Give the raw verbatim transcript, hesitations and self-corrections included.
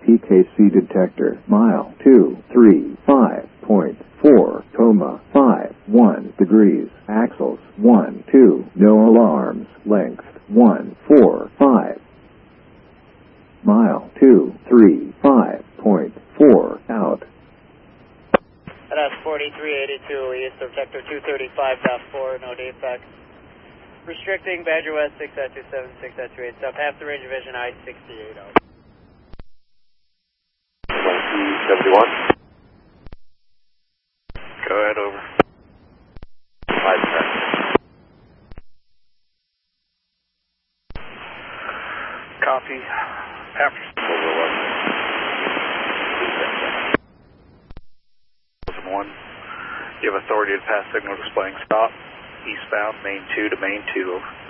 P K C detector, mile two three five point four, coma five one degrees, axles one two, no alarms, length one four five. Mile two three five point four out. That's forty-three eighty-two east of sector two thirty-five point four, no defect. Restricting Badger West six at two seven six at two eight, stop half the range of vision I sixty-eight out. seventy-one. Go ahead, over. five ten. Copy. After one. You have authority to pass signal displaying stop. Eastbound, main two to main two, over.